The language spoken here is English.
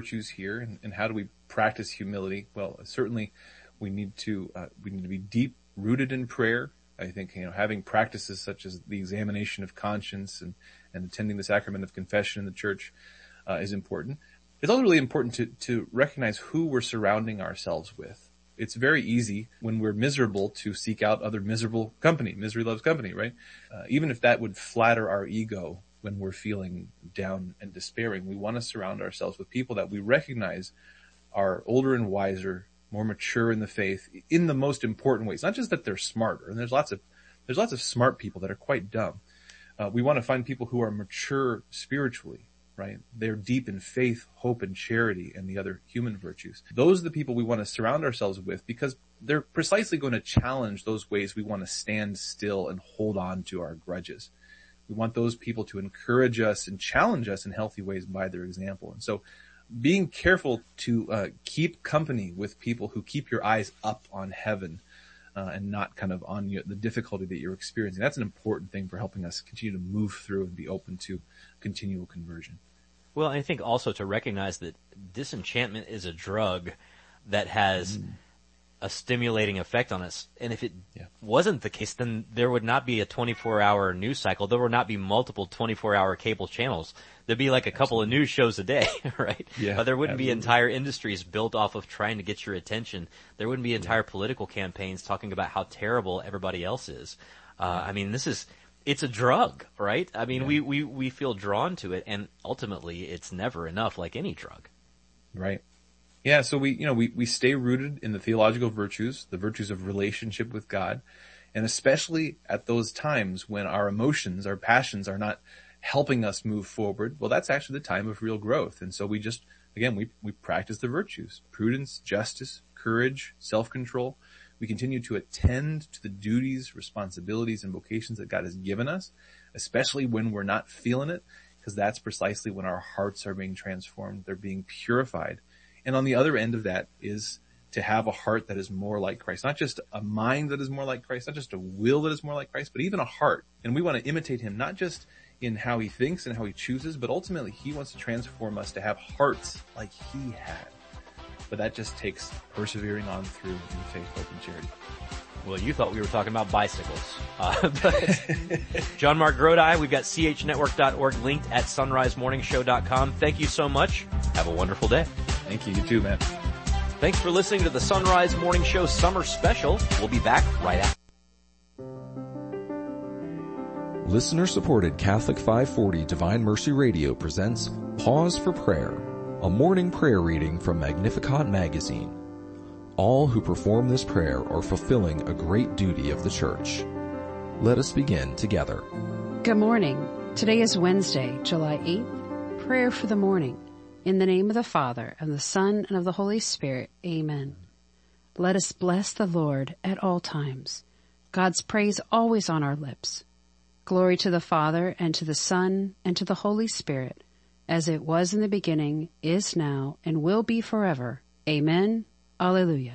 virtues here, and how do we practice humility? Well, certainly we need to be deep rooted in prayer. I think, having practices such as the examination of conscience and attending the sacrament of confession in the church is important. It's also really important to recognize who we're surrounding ourselves with. It's very easy when we're miserable to seek out other miserable company. Misery loves company, right? Even if that would flatter our ego when we're feeling down and despairing, we want to surround ourselves with people that we recognize are older and wiser, more mature in the faith in the most important ways. Not just that they're smarter, and there's lots of smart people that are quite dumb. We want to find people who are mature spiritually, right? They're deep in faith, hope, and charity, and the other human virtues. Those are the people we want to surround ourselves with because they're precisely going to challenge those ways we want to stand still and hold on to our grudges. We want those people to encourage us and challenge us in healthy ways by their example. And so being careful to keep company with people who keep your eyes up on heaven and not kind of on the difficulty that you're experiencing. That's an important thing for helping us continue to move through and be open to continual conversion. Well, I think also to recognize that disenchantment is a drug that has a stimulating effect on us. And if it wasn't the case, then there would not be a 24-hour news cycle. There would not be multiple 24-hour cable channels. There'd be like a couple of news shows a day, right? Yeah, there wouldn't be entire industries built off of trying to get your attention. There wouldn't be entire political campaigns talking about how terrible everybody else is. I mean, it's a drug, right? I mean, we feel drawn to it, and ultimately it's never enough, like any drug. Right. Yeah, so we stay rooted in the theological virtues, the virtues of relationship with God, and especially at those times when our emotions, our passions are not helping us move forward. Well, that's actually the time of real growth. And so we practice the virtues: prudence, justice, courage, self-control. We continue to attend to the duties, responsibilities, and vocations that God has given us, especially when we're not feeling it, because that's precisely when our hearts are being transformed. They're being purified. And on the other end of that is to have a heart that is more like Christ. Not just a mind that is more like Christ, not just a will that is more like Christ, but even a heart. And we want to imitate him, not just in how he thinks and how he chooses, but ultimately he wants to transform us to have hearts like he had. But that just takes persevering on through in faith, hope, and charity. Well, you thought we were talking about bicycles. But John Mark Grodi, we've got chnetwork.org linked at sunrisemorningshow.com. Thank you so much. Have a wonderful day. Thank you. You too, man. Thanks for listening to the Sunrise Morning Show Summer Special. We'll be back right after. Listener-supported Catholic 540 Divine Mercy Radio presents Pause for Prayer, a morning prayer reading from Magnificat magazine. All who perform this prayer are fulfilling a great duty of the Church. Let us begin together. Good morning. Today is Wednesday, July 8th. Prayer for the morning. In the name of the Father, and the Son, and of the Holy Spirit. Amen. Let us bless the Lord at all times. God's praise always on our lips. Glory to the Father, and to the Son, and to the Holy Spirit, as it was in the beginning, is now, and will be forever. Amen. Alleluia.